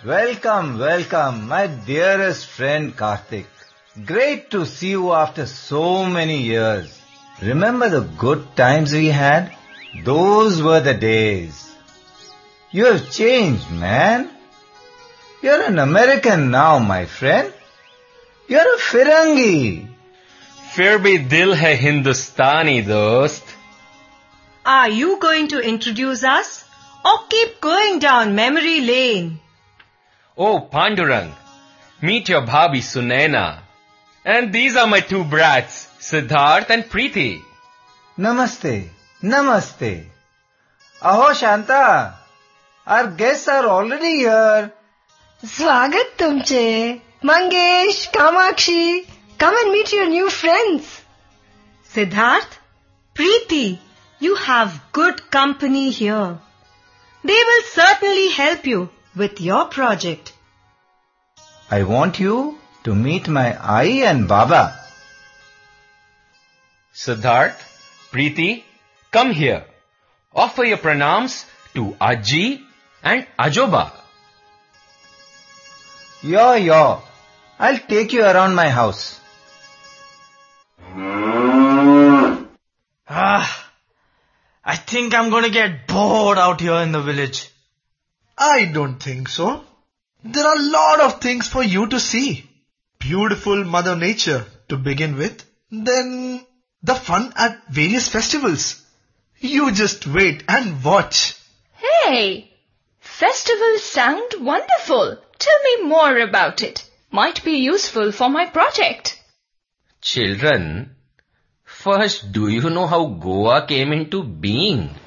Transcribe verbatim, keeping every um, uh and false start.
Welcome, welcome, my dearest friend Karthik. Great to see you after so many years. Remember the good times we had? Those were the days. You have changed, man. You're an American now, my friend. You're a Firangi. फिर भी दिल है हिंदुस्तानी दोस्त. Are you going to introduce us or keep going down memory lane? Oh, Pandurang, meet your bhabhi Sunaina. And these are my two brats, Siddharth and Preeti. Namaste, namaste. Aho Shanta, our guests are already here. Swagat tumche. Mangesh, Kamakshi, come and meet your new friends. Siddharth, Preeti, you have good company here. They will certainly help you with your project. I want you to meet my Ai and Baba. Siddharth, Preeti, come here. Offer your pranams to Aji and Ajoba. Yo, yo. I'll take you around my house. Ah, I think I'm going to get bored out here in the village. I don't think so. There are a lot of things for you to see. Beautiful Mother Nature to begin with. Then the fun at various festivals. You just wait and watch. Hey, festivals sound wonderful. Tell me more about it. Might be useful for my project. Children, first, do you know how Goa came into being?